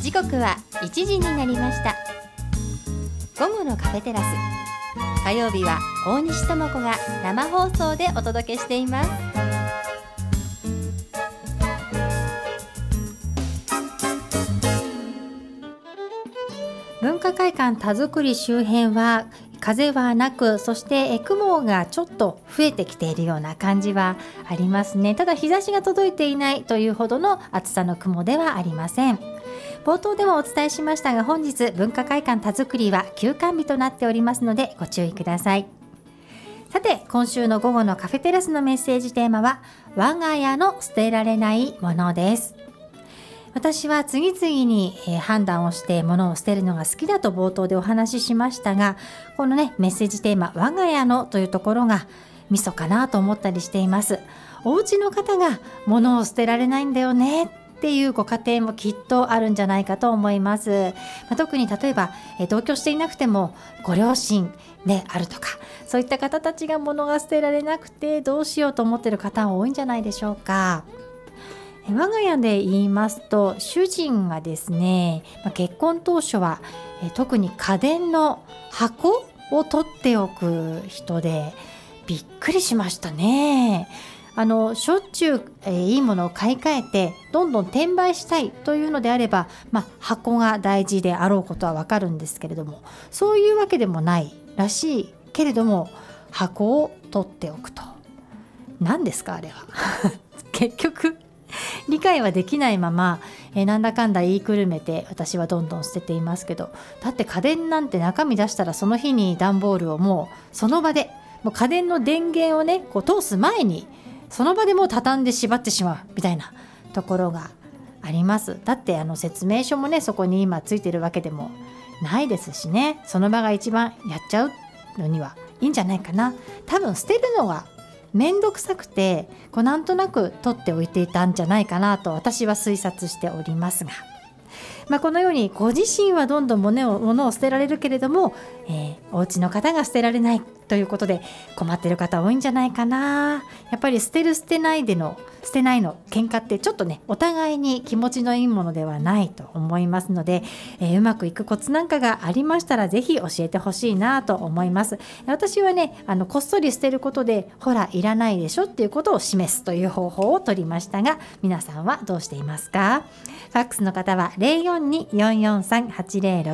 時刻は1時になりました。午後のカフェテラス、火曜日は大西智子が生放送でお届けしています。文化会館田作り周辺は風はなく、そして雲がちょっと増えてきているような感じはありますね。ただ日差しが届いていないというほどの暑さの雲ではありません。冒頭でもお伝えしましたが、本日文化会館田作りは休館日となっておりますのでご注意ください。さて、今週の午後のカフェテラスのメッセージテーマは我が家の捨てられないものです。私は次々に判断をして物を捨てるのが好きだと冒頭でお話ししましたが、このねメッセージテーマ我が家のというところがミソかなと思ったりしています。お家の方が物を捨てられないんだよねっていうご家庭もきっとあるんじゃないかと思います。特に例えば同居していなくてもご両親であるとか、そういった方たちが物が捨てられなくてどうしようと思っている方は多いんじゃないでしょうか。我が家で言いますと、主人がですね、結婚当初は特に家電の箱を取っておく人でびっくりしましたね。しょっちゅういいものを買い替えてどんどん転売したいというのであれば、箱が大事であろうことはわかるんですけれども、そういうわけでもないらしいけれども、箱を取っておくと何ですかあれは結局理解はできないまま、なんだかんだ言いくるめて私はどんどん捨てていますけど、だって家電なんて中身出したらその日に段ボールをもうその場で、もう家電の電源をねこう通す前にその場でもう畳んで縛ってしまうみたいなところがあります。だって説明書もねそこに今ついてるわけでもないですしね、その場が一番やっちゃうのにはいいんじゃないかな。多分捨てるのがめんどくさくてなんとなく取っておいていたんじゃないかなと私は推察しておりますが、このようにご自身はどんどん物を捨てられるけれども、お家の方が捨てられないということで困っている方多いんじゃないかな。やっぱり捨てる捨てないの喧嘩ってちょっとねお互いに気持ちのいいものではないと思いますので、うまくいくコツなんかがありましたらぜひ教えてほしいなと思います。私はねこっそり捨てることでほらいらないでしょっていうことを示すという方法を取りましたが、皆さんはどうしていますか。ファックスの方は 042-443-8066